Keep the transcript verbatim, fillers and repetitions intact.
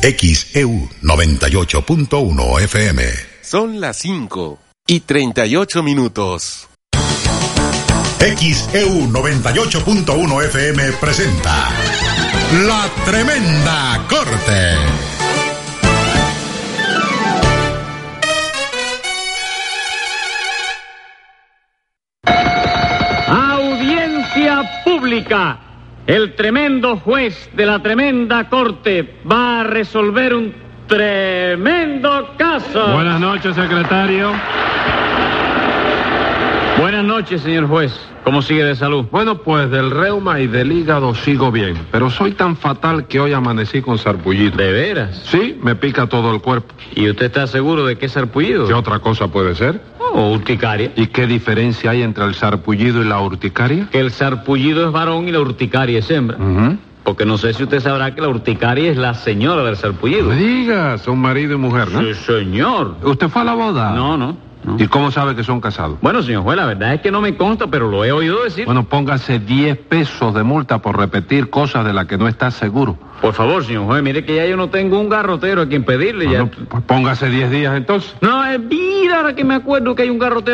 X E U noventa y ocho punto uno F M. Son las cinco y treinta y ocho minutos. X E U noventa y ocho punto uno F M presenta La Tremenda Corte. Audiencia pública. El tremendo juez de la tremenda corte va a resolver un tremendo caso. Buenas noches, secretario. Buenas noches, señor juez. ¿Cómo sigue de salud? Bueno, pues del reuma y del hígado sigo bien, pero soy tan fatal que hoy amanecí con sarpullido. ¿De veras? Sí, me pica todo el cuerpo. ¿Y usted está seguro de que es sarpullido? ¿Qué otra cosa puede ser? ¿O urticaria? ¿Y qué diferencia hay entre el sarpullido y la urticaria? Que el sarpullido es varón y la urticaria es hembra. Uh-huh. Porque no sé si usted sabrá que la urticaria es la señora del sarpullido. Me diga, son marido y mujer, ¿no? Sí, señor. ¿Usted fue a la boda? No, no. No. ¿Y cómo sabe que son casados? Bueno, señor juez, la verdad es que no me consta, pero lo he oído decir. Bueno, póngase diez pesos de multa por repetir cosas de las que no está seguro. Por favor, señor juez, mire que ya yo no tengo un garrotero a quien pedirle. Bueno, ya. pues póngase diez días entonces. No, es vida ahora que me acuerdo que hay un garrotero